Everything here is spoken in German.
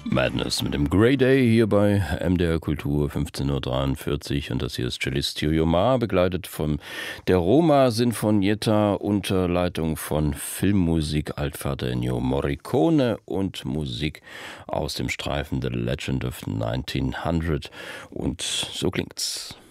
Madness mit dem Grey Day hier bei MDR Kultur 15:43 Uhr und das hier ist Celestio Jomar, begleitet von der Roma Sinfonietta unter Leitung von Filmmusik Altvater Ennio Morricone und Musik aus dem Streifen The Legend of 1900 und so klingt's.